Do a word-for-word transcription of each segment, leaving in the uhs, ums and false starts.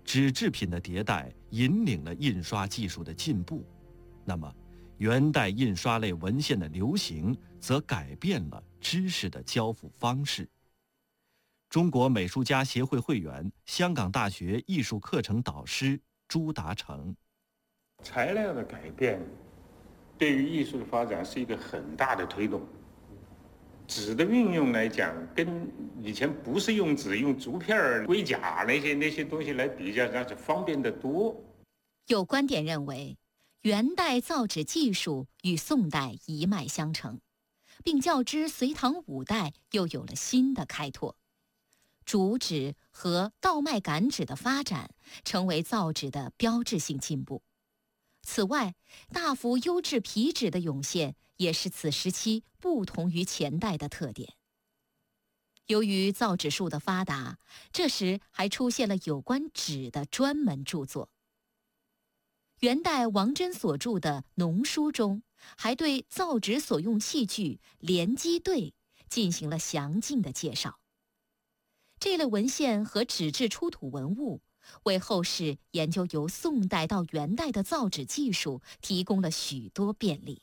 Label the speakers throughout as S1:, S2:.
S1: 纸制品的迭代引领了印刷技术的进步，那么元代印刷类文献的流行则改变了知识的交付方式。中国美术家协会会员、香港大学艺术课程导师朱达成：
S2: 材料的改变对于艺术的发展是一个很大的推动。纸的运用来讲，跟以前不是用纸，用竹片、龟甲那些那些东西来比较，那是方便得多。
S3: 有观点认为，元代造纸技术与宋代一脉相承，并较之隋唐五代又有了新的开拓。竹纸和稻麦秆纸的发展成为造纸的标志性进步。此外，大幅优质皮纸的涌现也是此时期不同于前代的特点。由于造纸术的发达，这时还出现了有关纸的专门著作。元代王祯所著的《农书》中，还对造纸所用器具连击对进行了详尽的介绍。这类文献和纸质出土文物，为后世研究由宋代到元代的造纸技术提供了许多便利。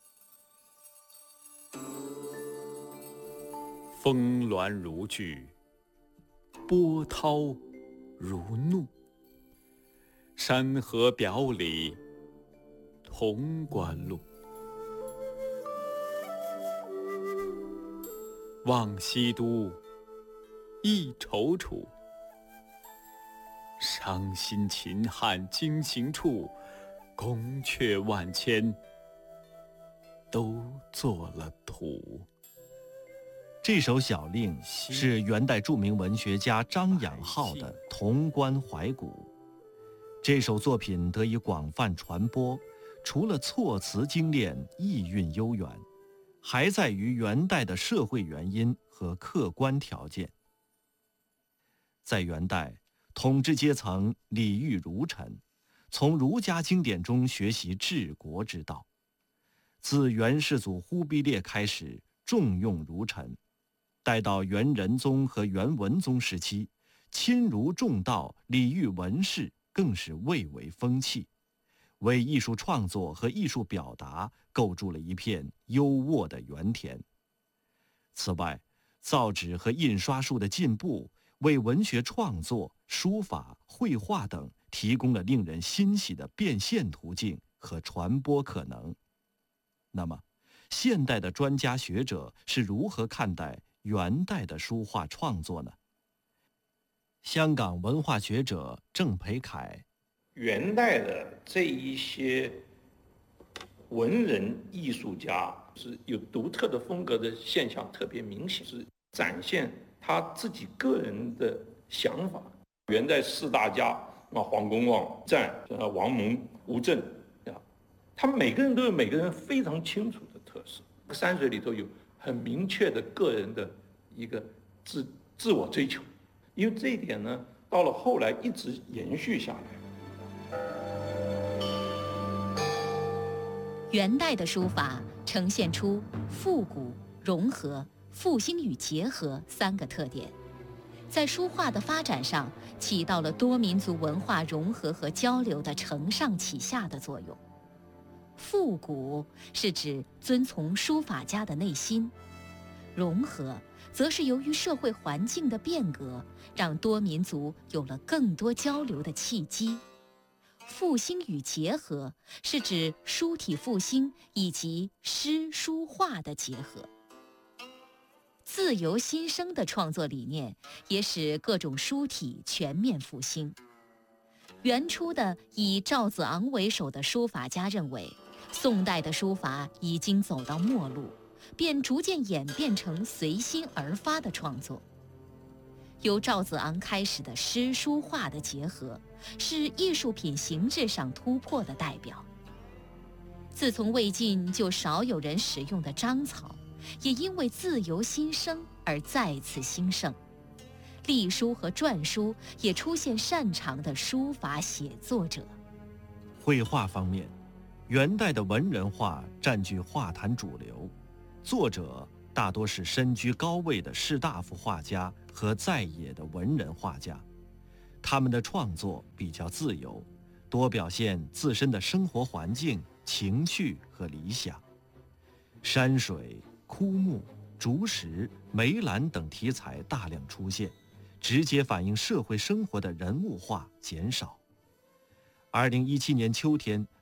S4: 峰峦如聚，波涛如怒，山河表里潼关路。望西都，忆踌躇，伤心秦汉经行处，宫阙万千，都作了图。
S1: 这首小令是元代著名文学家张养浩的《潼关怀古》。这首作品得以广泛传播，除了措辞精炼、意蕴悠远，还在于元代的社会原因和客观条件。在元代，统治阶层礼遇儒臣，从儒家经典中学习治国之道。自元世祖忽必烈开始重用儒臣，待到元仁宗和元文宗时期，亲儒重道、礼遇文士更是蔚为风气，为艺术创作和艺术表达构筑了一片优渥的原田。此外，造纸和印刷术的进步，为文学创作、书法、绘画等提供了令人欣喜的变现途径和传播可能。那么，现代的专家学者是如何看待元代的书画创作呢？香港文化学者郑培凯：
S5: 元代的这一些文人艺术家是有独特的风格的现象特别明显，是展现他自己个人的想法。元代四大家啊，黄公望、湛、王蒙、吴镇啊，他们每个人都有每个人非常清楚的特色。山水里头有很明确的个人的一个自自我追求，因为这一点呢，到了后来一直延续下来。
S3: 元代的书法呈现出复古、融合、复兴与结合三个特点，在书画的发展上起到了多民族文化融合和交流的承上启下的作用。复古是指遵从书法家的内心，融合则是由于社会环境的变革，让多民族有了更多交流的契机。复兴与结合是指书体复兴以及诗书画的结合。自由新生的创作理念也使各种书体全面复兴。元初的以赵子昂为首的书法家认为，宋代的书法已经走到末路，便逐渐演变成随心而发的创作。由赵子昂开始的诗书画的结合，是艺术品形制上突破的代表。自从魏晋就少有人使用的章草，也因为自由新生而再次兴盛。隶书和篆书也出现擅长的书法写作者。
S1: 绘画方面，元代的文人画占据画坛主流，作者大多是身居高位的士大夫画家和在野的文人画家。 他们的创作比较自由，多表现自身的生活环境、情绪和理想。山水、枯木、竹石、梅兰等题材大量出现，直接反映社会生活的人物化减少。二零一七年秋天，